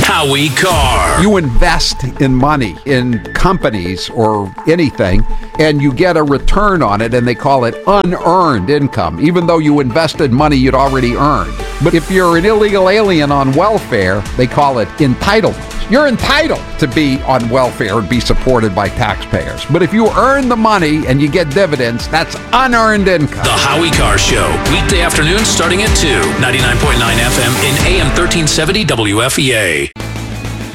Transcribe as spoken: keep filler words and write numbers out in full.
Howie Carr. You invest in money in companies or anything, and you get a return on it, and they call it unearned income, even though you invested money you'd already earned. But if you're an illegal alien on welfare, they call it entitlement. You're entitled to be on welfare and be supported by taxpayers. But if you earn the money and you get dividends, that's unearned income. The Howie Carr Show, weekday afternoons starting at two, ninety-nine point nine F M in A M thirteen seventy W F E A.